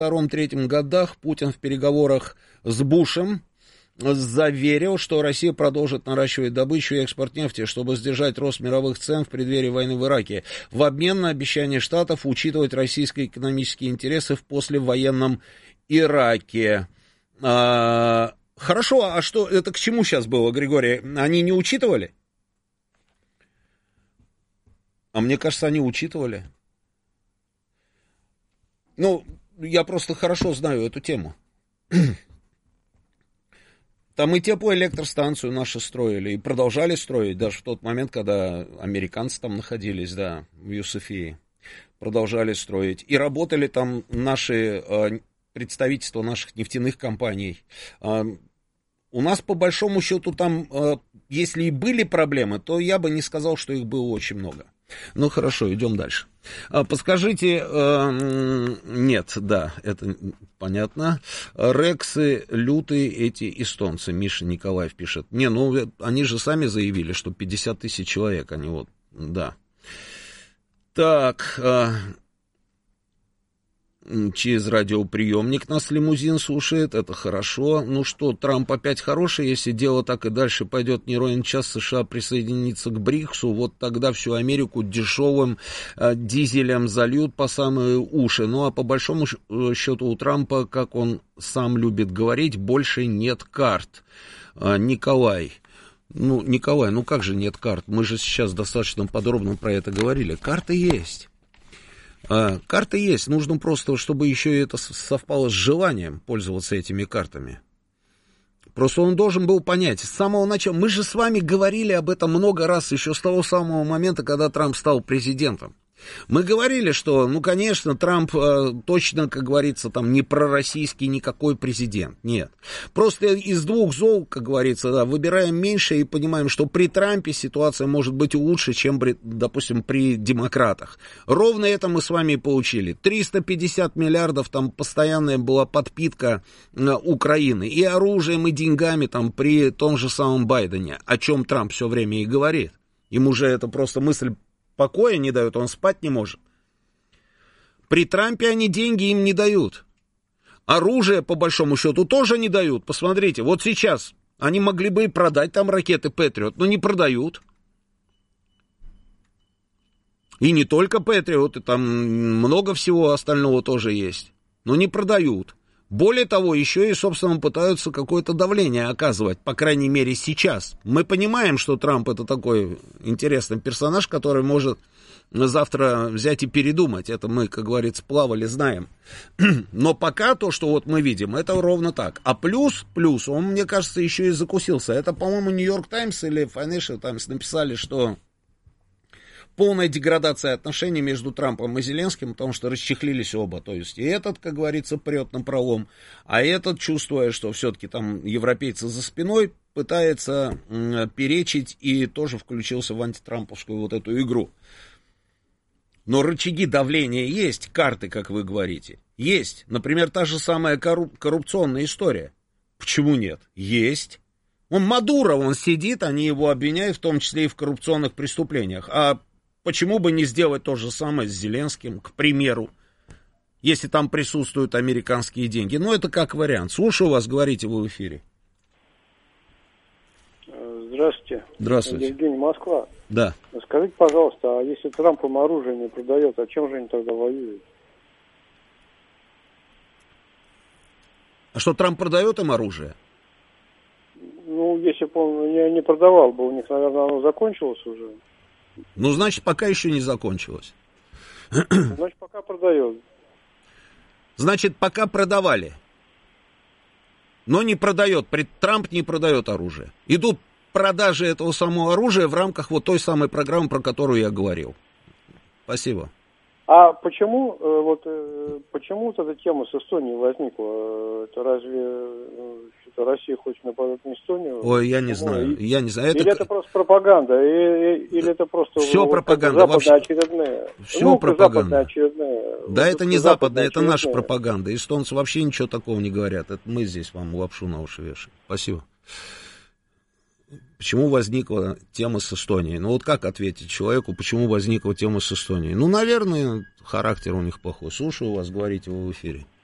1992-1993 годах Путин в переговорах с Бушем заверил, что Россия продолжит наращивать добычу и экспорт нефти, чтобы сдержать рост мировых цен в преддверии войны в Ираке, в обмен на обещание Штатов учитывать российские экономические интересы в послевоенном Ираке. Хорошо, а что это к чему сейчас было, Григорий? Они не учитывали? А мне кажется, они учитывали. Ну, я просто хорошо знаю эту тему. Там и теплоэлектростанцию наши строили, и продолжали строить, даже в тот момент, когда американцы там находились, да, в Юсуфии. Продолжали строить. И работали там наши представительства наших нефтяных компаний. У нас, по большому счету, там, если и были проблемы, то я бы не сказал, что их было очень много. Ну, хорошо, идем дальше. Подскажите, нет, да, это понятно. Рексы лютые эти эстонцы, Миша Николаев пишет. Не, ну, они же сами заявили, что 50 тысяч человек, они вот, да. Так, через радиоприемник нас лимузин слушает, это хорошо. Ну что, Трамп опять хороший, если дело так и дальше пойдет, не ровен час США присоединится к БРИКСу, вот тогда всю Америку дешевым дизелем зальют по самые уши. Ну а по большому счету у Трампа, как он сам любит говорить, больше нет карт. Николай. Ну, Николай, ну как же нет карт? Мы же сейчас достаточно подробно про это говорили. Карты есть. Карты есть, нужно просто, чтобы еще и это совпало с желанием пользоваться этими картами. Просто он должен был понять, с самого начала, мы же с вами говорили об этом много раз, еще с того самого момента, когда Трамп стал президентом. Мы говорили, что, ну, конечно, Трамп точно, как говорится, там не пророссийский никакой президент, нет. Просто из двух зол, как говорится, да, выбираем меньше и понимаем, что при Трампе ситуация может быть лучше, чем, допустим, при демократах. Ровно это мы с вами и получили. 350 миллиардов, там постоянная была подпитка Украины и оружием, и деньгами там при том же самом Байдене, о чем Трамп все время и говорит. Ему же это просто мысль покоя не дают, он спать не может. При Трампе они деньги им не дают. Оружие, по большому счету, тоже не дают. Посмотрите, вот сейчас они могли бы и продать там ракеты Патриот, но не продают. И не только Патриот, и там много всего остального тоже есть. Но не продают. Более того, еще и, собственно, пытаются какое-то давление оказывать, по крайней мере, сейчас. Мы понимаем, что Трамп это такой интересный персонаж, который может завтра взять и передумать. Это мы, как говорится, плавали, знаем. Но пока то, что вот мы видим, это ровно так. А плюс, он, мне кажется, еще и закусился. Это, по-моему, Нью-Йорк Таймс или Financial Times написали, что полная деградация отношений между Трампом и Зеленским, потому что расчехлились оба. То есть и этот, как говорится, прет напролом, а этот, чувствуя, что все-таки там европейцы за спиной, пытается перечить и тоже включился в антитрамповскую вот эту игру. Но рычаги давления есть, карты, как вы говорите, есть. Например, та же самая коррупционная история. Почему нет? Есть. Мадуро, он сидит, они его обвиняют, в том числе и в коррупционных преступлениях. А почему бы не сделать то же самое с Зеленским, к примеру, если там присутствуют американские деньги? Ну, это как вариант. Слушаю вас, говорите вы в эфире. Здравствуйте. Здравствуйте. Евгений, Москва. Да. Скажите, пожалуйста, а если Трамп им оружие не продает, а чем же они тогда воюют? А что, Трамп продает им оружие? Ну, если бы он не продавал бы, у них, наверное, оно закончилось уже. Ну, значит, пока еще не закончилось. Значит, пока продает. Значит, пока продавали. Но не продает. Трамп не продает оружие. Идут продажи этого самого оружия в рамках вот той самой программы, про которую я говорил. Спасибо. А почему почему вот эта тема с Эстонией возникла? Это разве Россия хочет нападать на Эстонию? Ой, я не знаю. Или это просто пропаганда? Или это просто все пропаганда западная очередная? Все пропаганда. Очередная. Да, это не западная, это наша пропаганда. Эстонцы вообще ничего такого не говорят. Это мы здесь вам лапшу на уши вешаем. Спасибо. Почему возникла тема с Эстонией? Ну вот как ответить человеку, почему возникла тема с Эстонией? Ну, наверное, характер у них плохой. Слушаю вас, говорите вы в эфире.